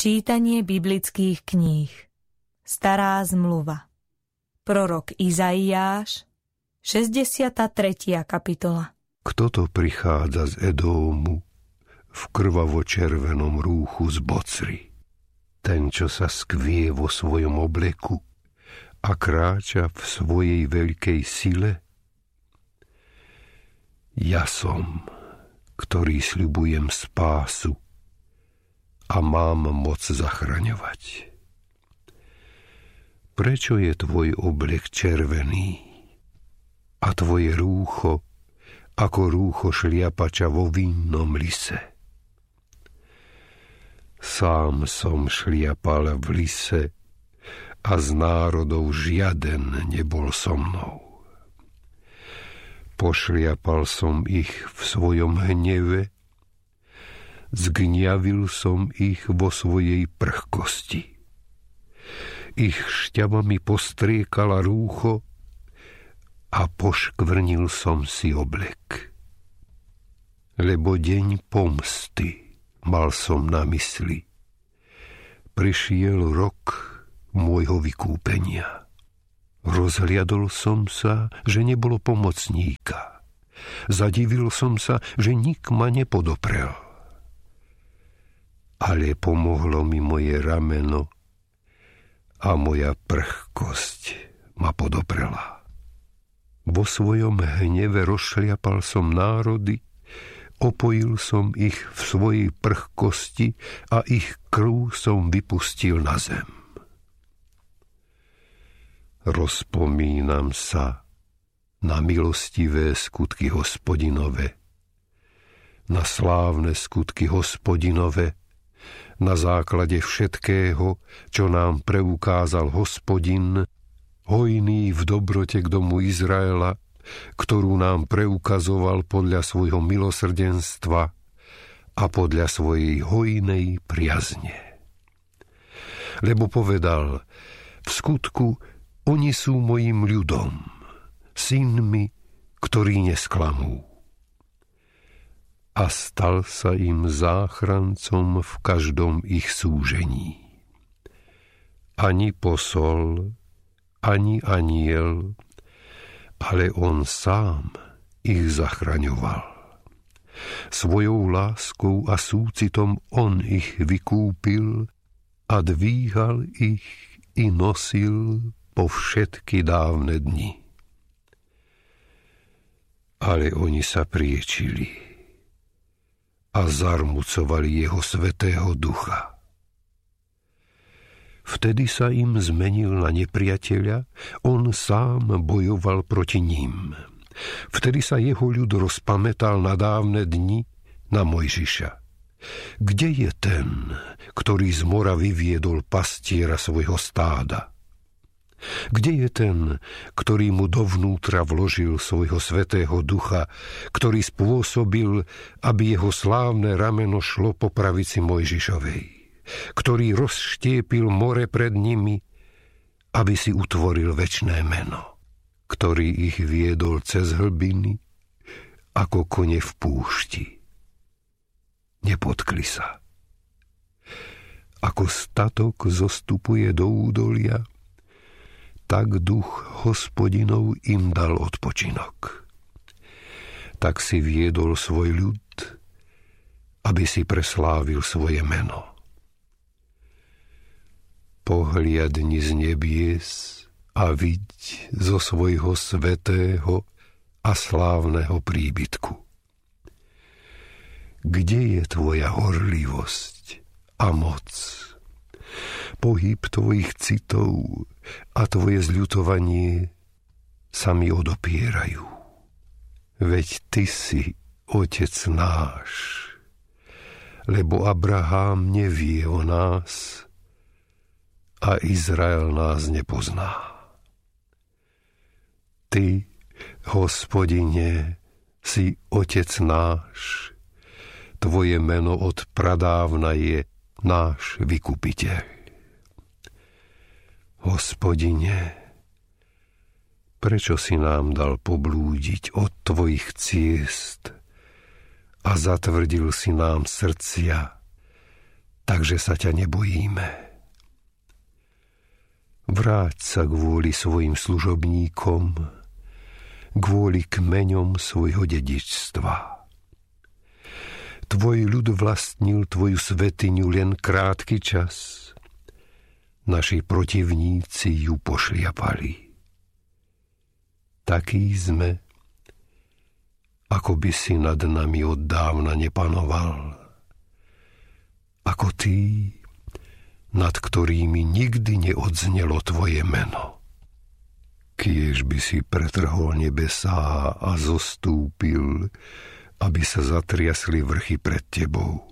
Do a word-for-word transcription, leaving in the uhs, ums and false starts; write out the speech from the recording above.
Čítanie biblických kníh. Stará zmluva. Prorok Izaiáš, šesťdesiata tretia kapitola. Kto to prichádza z Edómu v krvavo-červenom rúchu z Bocry? Ten, čo sa skvie vo svojom obleku a kráča v svojej veľkej sile? Ja som, ktorý sľubujem spásu a mám moc zachraňovať. Prečo je tvoj oblek červený a tvoje rúcho ako rúcho šliapača vo vinnom lise? Sám som šliapal v lise a z národov žiaden nebol so mnou. Pošliapal som ich v svojom hneve, zgňavil som ich vo svojej prchkosti. Ich šťavami postriekala rúcho a poškvrnil som si oblek. Lebo deň pomsty mal som na mysli. Prišiel rok môjho vykúpenia. Rozhliadol som sa, že nebolo pomocníka. Zadivil som sa, že nik ma nepodoprel. Ale pomohlo mi moje rameno a moja prchkosť ma podoprela. Vo svojom hneve rozšliapal som národy, opojil som ich v svojej prchkosti a ich krv som vypustil na zem. Rozpomínam sa na milostivé skutky Hospodinove, na slávne skutky Hospodinove, na základe všetkého, čo nám preukázal Hospodin, hojný v dobrote k domu Izraela, ktorú nám preukazoval podľa svojho milosrdenstva a podľa svojej hojnej priazne. Lebo povedal, v skutku oni sú mojím ľudom, synmi, ktorí nesklamú. A stal sa im záchrancom v každom ich súžení. Ani posol, ani anjel, ale on sám ich zachraňoval. Svojou láskou a súcitom on ich vykúpil a dvíhal ich i nosil po všetky dávne dni. Ale oni sa priečili a zarmucovali jeho svätého ducha. Vtedy sa im zmenil na nepriateľa, on sám bojoval proti ním. Vtedy sa jeho ľud rozpamätal na dávne dni, na Mojžiša. Kde je ten, ktorý z mora vyviedol pastiera svojho stáda? Kde je ten, ktorý mu dovnútra vložil svojho svätého ducha, ktorý spôsobil, aby jeho slávne rameno šlo po pravici Mojžišovej, ktorý rozštiepil more pred nimi, aby si utvoril večné meno, ktorý ich viedol cez hlbiny, ako kone v púšti. Nepotkli sa. Ako statok zostupuje do údolia, tak duch Hospodinov im dal odpočinok. Tak si viedol svoj ľud, aby si preslávil svoje meno. Pohliadni z nebies a viď zo svojho svätého a slávneho príbytku. Kde je tvoja horlivosť a moc? Pohyb tvojich citov a tvoje zľutovanie sa mi odopierajú. Veď ty si, Otec náš, lebo Abrahám nevie o nás a Izrael nás nepozná. Ty, Hospodine, si Otec náš, tvoje meno od pradávna je náš vykupiteľ. Hospodine, prečo si nám dal poblúdiť od tvojich ciest a zatvrdil si nám srdcia, takže sa ťa nebojíme. Vráť sa kvôli svojim služobníkom, kvôli kmeňom svojho dedičstva. Tvoj ľud vlastnil tvoju svätyňu len krátky čas. Naši protivníci ju pošliapali. Takí sme, ako by si nad nami od dávna nepanoval. Ako tí, nad ktorými nikdy neodznelo tvoje meno. Kiež by si pretrhol nebesá a zostúpil, aby sa zatriasli vrchy pred tebou.